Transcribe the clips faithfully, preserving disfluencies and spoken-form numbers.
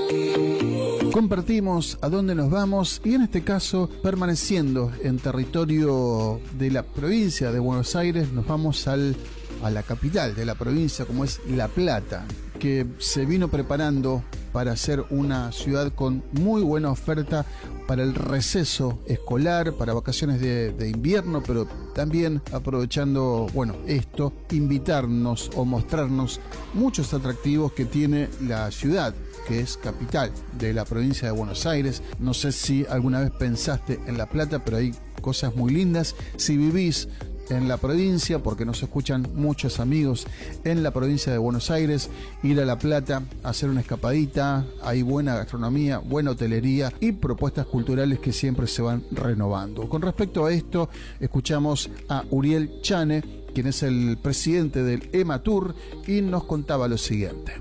Compartimos a dónde nos vamos y en este caso, permaneciendo en territorio de la provincia de Buenos Aires, nos vamos al, a la capital de la provincia, como es La Plata, que se vino preparando para ser una ciudad con muy buena oferta para el receso escolar, para vacaciones de, de invierno, pero también aprovechando, bueno, esto, invitarnos o mostrarnos muchos atractivos que tiene la ciudad, que es capital de la provincia de Buenos Aires. No sé si alguna vez pensaste en La Plata, pero hay cosas muy lindas. Si vivís en la provincia, porque nos escuchan muchos amigos en la provincia de Buenos Aires, ir a La Plata, hacer una escapadita, hay buena gastronomía, buena hotelería y propuestas culturales que siempre se van renovando. Con respecto a esto, escuchamos a Uriel Chane, quien es el presidente del EMATUR, y nos contaba lo siguiente.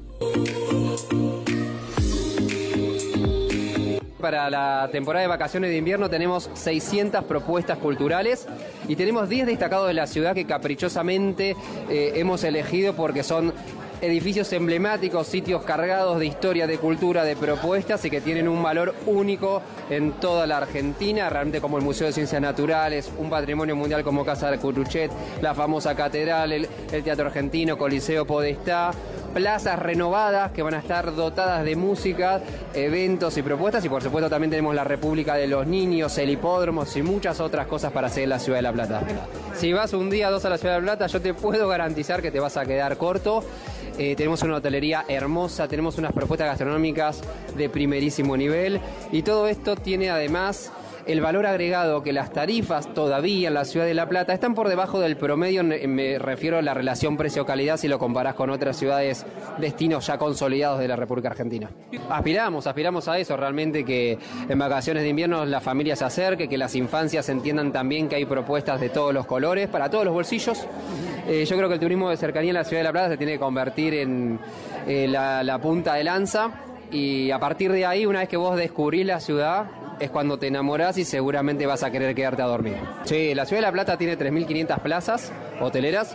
Para la temporada de vacaciones de invierno tenemos seiscientas propuestas culturales y tenemos diez destacados de la ciudad que caprichosamente eh, hemos elegido porque son edificios emblemáticos, sitios cargados de historia, de cultura, de propuestas y que tienen un valor único en toda la Argentina, realmente como el Museo de Ciencias Naturales, un patrimonio mundial como Casa de Curuchet, la famosa catedral, el, el Teatro Argentino, Coliseo Podestá, plazas renovadas que van a estar dotadas de música, eventos y propuestas, y por supuesto también tenemos la República de los Niños, el hipódromos y muchas otras cosas para hacer en la Ciudad de La Plata. Si vas un día o dos a la Ciudad de La Plata, yo te puedo garantizar que te vas a quedar corto. Eh, tenemos una hotelería hermosa, tenemos unas propuestas gastronómicas de primerísimo nivel y todo esto tiene además el valor agregado que las tarifas todavía en la Ciudad de La Plata están por debajo del promedio, me refiero a la relación precio-calidad si lo comparás con otras ciudades, destinos ya consolidados de la República Argentina. Aspiramos, aspiramos a eso, realmente que en vacaciones de invierno la familia se acerque, que las infancias entiendan también que hay propuestas de todos los colores, para todos los bolsillos. Eh, yo creo que el turismo de cercanía en la Ciudad de La Plata se tiene que convertir en eh, la, la punta de lanza y a partir de ahí, una vez que vos descubrís la ciudad, es cuando te enamorás y seguramente vas a querer quedarte a dormir. Sí, la Ciudad de La Plata tiene tres mil quinientas plazas hoteleras,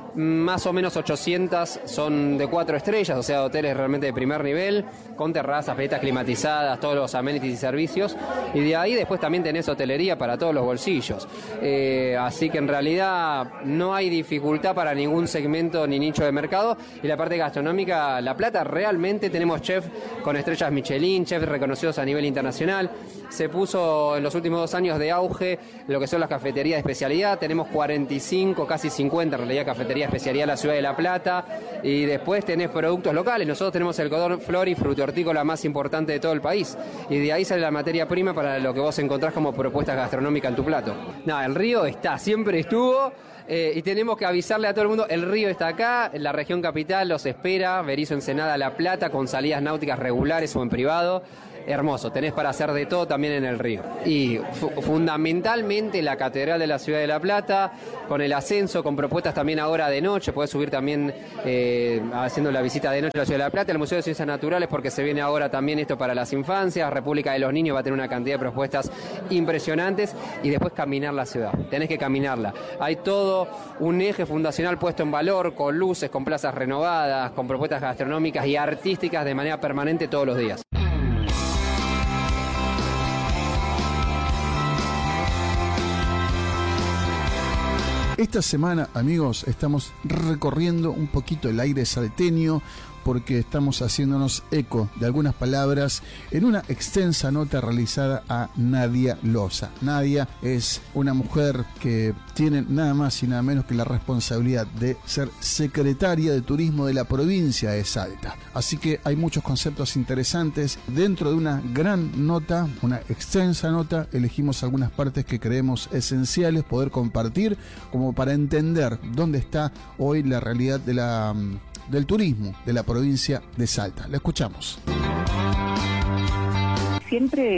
más o menos ochocientas son de cuatro estrellas, o sea, hoteles realmente de primer nivel, con terrazas, paletas climatizadas, todos los amenities y servicios, y de ahí después también tenés hotelería para todos los bolsillos. Eh, así que en realidad no hay dificultad para ningún segmento ni nicho de mercado, y la parte gastronómica, La Plata realmente tenemos chefs con estrellas Michelin, chefs reconocidos a nivel internacional. Se puso en los últimos dos años de auge lo que son las cafeterías de especialidad. Tenemos cuarenta y cinco, casi cincuenta en realidad cafeterías de especialidad en la Ciudad de La Plata. Y después tenés productos locales. Nosotros tenemos el Cordón Flor y Frutohortícola más importante de todo el país. Y de ahí sale la materia prima para lo que vos encontrás como propuestas gastronómicas en tu plato. No, el río está, siempre estuvo. Eh, y tenemos que avisarle a todo el mundo, el río está acá, en la región capital los espera, Berisso, Ensenada, La Plata, con salidas náuticas regulares o en privado. Hermoso, tenés para hacer de todo también en el río. Y fu- fundamentalmente la Catedral de la Ciudad de La Plata, con el ascenso, con propuestas también ahora de noche, podés subir también eh, haciendo la visita de noche a la Ciudad de La Plata, el Museo de Ciencias Naturales, porque se viene ahora también esto para las infancias, República de los Niños va a tener una cantidad de propuestas impresionantes, y después caminar la ciudad, tenés que caminarla. Hay todo un eje fundacional puesto en valor, con luces, con plazas renovadas, con propuestas gastronómicas y artísticas de manera permanente todos los días. Esta semana, amigos, estamos recorriendo un poquito el aire salteño porque estamos haciéndonos eco de algunas palabras en una extensa nota realizada a Nadia Loza. Nadia es una mujer que tiene nada más y nada menos que la responsabilidad de ser secretaria de Turismo de la provincia de Salta. Así que hay muchos conceptos interesantes. Dentro de una gran nota, una extensa nota, elegimos algunas partes que creemos esenciales poder compartir como para entender dónde está hoy la realidad de la... del turismo de la provincia de Salta. La escuchamos. Siempre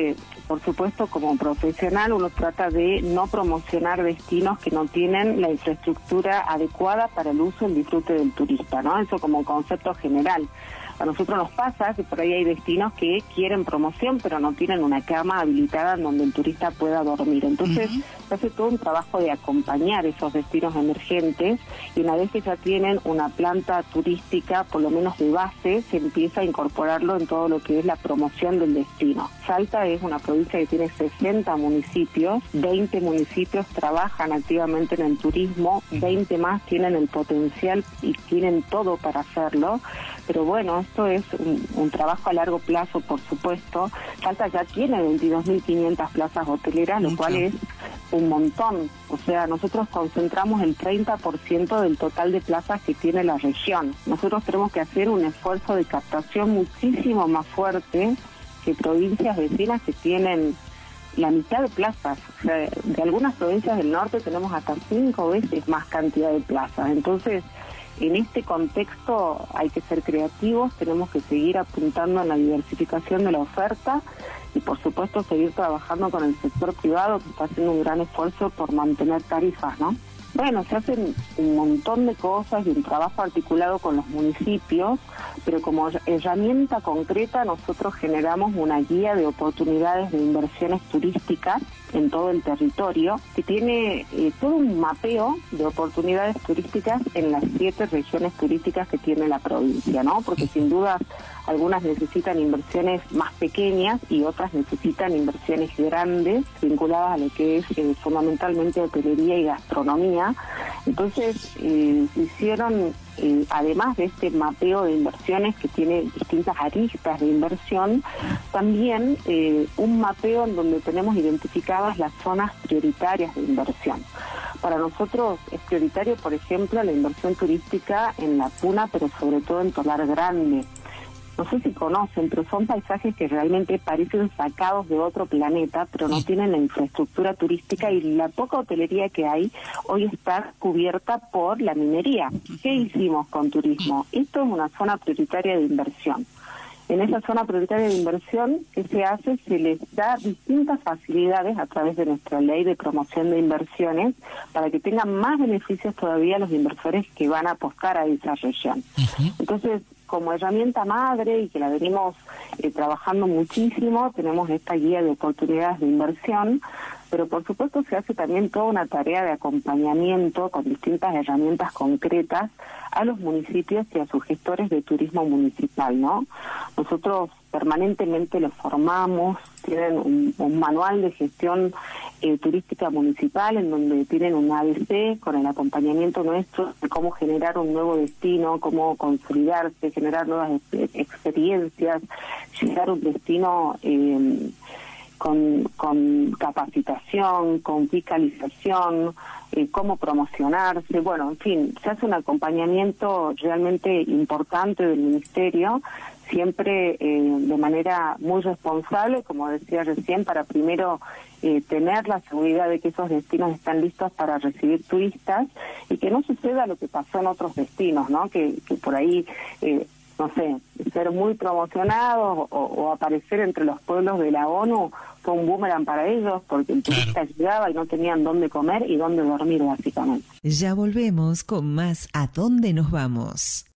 por supuesto, como profesional uno trata de no promocionar destinos que no tienen la infraestructura adecuada para el uso y el disfrute del turista, ¿no? Eso como concepto general. A nosotros nos pasa que por ahí hay destinos que quieren promoción, pero no tienen una cama habilitada en donde el turista pueda dormir. Entonces, uh-huh. se hace todo un trabajo de acompañar esos destinos emergentes, y una vez que ya tienen una planta turística, por lo menos de base, se empieza a incorporarlo en todo lo que es la promoción del destino. Salta es una provincia que tiene sesenta municipios, veinte municipios trabajan activamente en el turismo, veinte más tienen el potencial y tienen todo para hacerlo, pero bueno, esto es un, un trabajo a largo plazo, por supuesto. Salta ya tiene veintidós mil quinientas plazas hoteleras, lo cual es un montón. O sea, nosotros concentramos el treinta por ciento del total de plazas que tiene la región. Nosotros tenemos que hacer un esfuerzo de captación muchísimo más fuerte que provincias vecinas que tienen la mitad de plazas. O sea, de algunas provincias del norte tenemos hasta cinco veces más cantidad de plazas. Entonces, en este contexto hay que ser creativos, tenemos que seguir apuntando en la diversificación de la oferta y por supuesto seguir trabajando con el sector privado, que está haciendo un gran esfuerzo por mantener tarifas, ¿no? Bueno, se hacen un montón de cosas y un trabajo articulado con los municipios, pero como herramienta concreta nosotros generamos una guía de oportunidades de inversiones turísticas en todo el territorio, que tiene eh, todo un mapeo de oportunidades turísticas en las siete regiones turísticas que tiene la provincia, ¿no? Porque sin duda algunas necesitan inversiones más pequeñas y otras necesitan inversiones grandes vinculadas a lo que es eh, fundamentalmente hotelería y gastronomía. Entonces eh, se hicieron, eh, además de este mapeo de inversiones que tiene distintas aristas de inversión, también eh, un mapeo en donde tenemos identificadas las zonas prioritarias de inversión. Para nosotros es prioritario, por ejemplo, la inversión turística en La Puna, pero sobre todo en Tolar Grande. No sé si conocen, pero son paisajes que realmente parecen sacados de otro planeta, pero no tienen la infraestructura turística, y la poca hotelería que hay hoy está cubierta por la minería. ¿Qué hicimos con turismo? Esto es una zona prioritaria de inversión. En esa zona prioritaria de inversión, ¿qué se hace? Se les da distintas facilidades a través de nuestra ley de promoción de inversiones para que tengan más beneficios todavía los inversores que van a apostar a esa región. Uh-huh. Entonces, como herramienta madre, y que la venimos eh, trabajando muchísimo, tenemos esta guía de oportunidades de inversión, pero por supuesto se hace también toda una tarea de acompañamiento con distintas herramientas concretas a los municipios y a sus gestores de turismo municipal, ¿no? Nosotros permanentemente los formamos, tienen un, un manual de gestión eh, turística municipal en donde tienen un A B C con el acompañamiento nuestro de cómo generar un nuevo destino, cómo consolidarse, generar nuevas ex- experiencias, llegar a un destino eh, con, con capacitación, con fiscalización, eh, cómo promocionarse. Bueno, en fin, se hace un acompañamiento realmente importante del Ministerio, siempre eh, de manera muy responsable, como decía recién, para primero eh, tener la seguridad de que esos destinos están listos para recibir turistas y que no suceda lo que pasó en otros destinos, ¿no? Que, que por ahí, eh, no sé, ser muy promocionados o, o aparecer entre los pueblos de la ONU fue un boomerang para ellos, porque el turista llegaba y no tenían dónde comer y dónde dormir, básicamente. Ya volvemos con más ¿A dónde nos vamos?